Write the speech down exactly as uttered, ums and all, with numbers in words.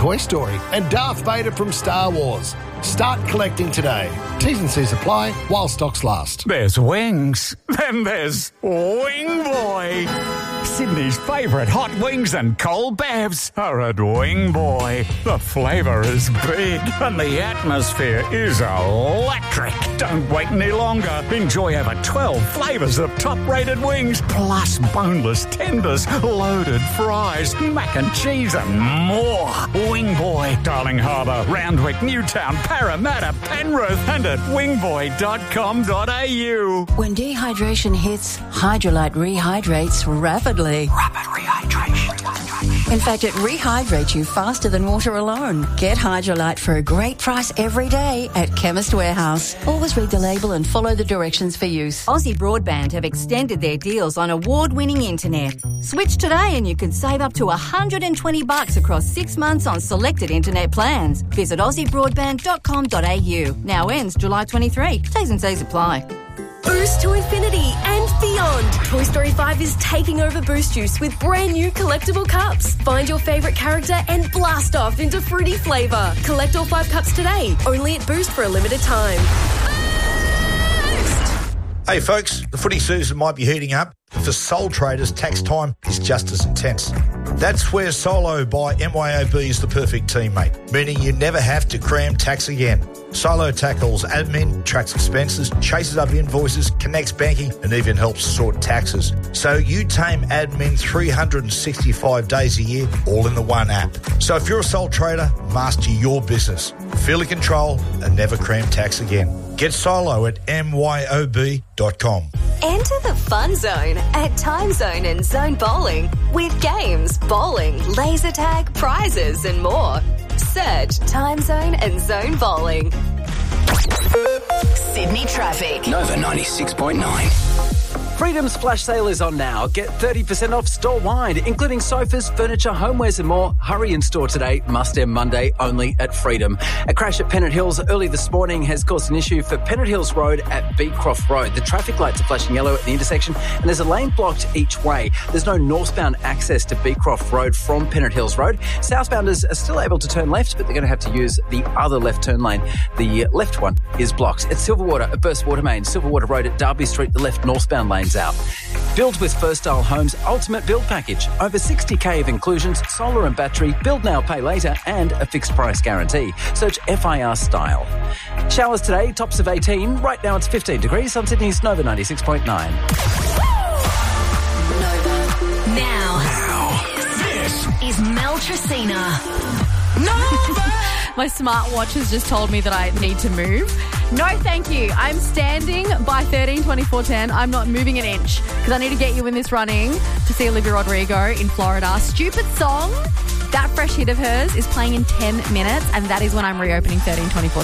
Toy Story and Darth Vader from Star Wars. Start collecting today. T's and C's apply while stocks last. There's wings. Then there's Wing Boy. Sydney's favourite hot wings and cold bevs are at Wing Boy. The flavour is big and the atmosphere is electric. Don't wait any longer. Enjoy over twelve flavours of top-rated wings, plus boneless tenders, loaded fries, mac and cheese and more. Wing Boy, Darling Harbour, Roundwick, Newtown, Parramatta, Penrith and at wingboy dot com dot a u. When dehydration hits, Hydrolite rehydrates rapidly. Rapid rehydration. In fact, it rehydrates you faster than water alone. Get Hydrolite for a great price every day at Chemist Warehouse. Always read the label and follow the directions for use. Aussie Broadband have extended their deals on award-winning internet. Switch today and you can save up to one hundred twenty bucks across six months on selected internet plans. Visit aussie broadband dot com dot a u. Now ends July twenty-third. T's and C's apply. Boost to infinity and beyond. Toy Story five is taking over Boost Juice with brand new collectible cups. Find your favourite character and blast off into fruity flavour. Collect all five cups today, only at Boost for a limited time. Boost! Hey folks, the footy season might be heating up. For sole traders, tax time is just as intense. That's where Solo by M Y O B is the perfect teammate, meaning you never have to cram tax again. Solo tackles admin, tracks expenses, chases up invoices, connects banking, and even helps sort taxes. So you tame admin three hundred sixty-five days a year, all in the one app. So if you're a sole trader, master your business. Feel in control and never cram tax again. Get Solo at m y o b dot com. Enter the fun zone at Time Zone and Zone Bowling with games, bowling, laser tag, prizes and more. Search Time Zone and Zone Bowling. Sydney traffic. Nova ninety-six point nine. Freedom's flash sale is on now. Get thirty percent off store-wide, including sofas, furniture, homewares and more. Hurry in store today. Must end Monday only at Freedom. A crash at Pennant Hills early this morning has caused an issue for Pennant Hills Road at Beecroft Road. The traffic lights are flashing yellow at the intersection and there's a lane blocked each way. There's no northbound access to Beecroft Road from Pennant Hills Road. Southbounders are still able to turn left, but they're going to have to use the other left turn lane. The left one is blocked. At Silverwater, a burst water main. Silverwater Road at Derby Street, the left northbound lane's out. Build with First Style Homes Ultimate Build Package. Over sixty k of inclusions, solar and battery, build now, pay later, and a fixed price guarantee. Search F I R Style. Showers today, tops of eighteen. Right now it's fifteen degrees on Sydney's Nova ninety-six point nine. Nova. Now. Now. This is Mel Tracina. Nova! My smartwatch has just told me that I need to move. No, thank you. I'm standing by thirteen twenty-four ten. I'm not moving an inch because I need to get you in this running to see Olivia Rodrigo in Florida. Stupid song. That fresh hit of hers is playing in ten minutes, and that is when I'm reopening thirteen twenty-four.